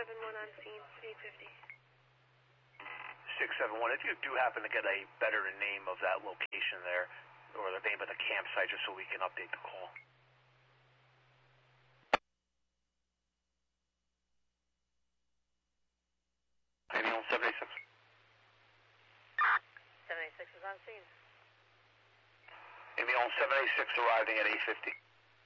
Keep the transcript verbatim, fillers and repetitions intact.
seven one on scene, eight fifty. six seven one, if you do happen to get a better name of that location there, or the name of the campsite, just so we can update the call. Anyone seven eight six? seven eight six is on scene. Avion seven eight six arriving at eight fifty.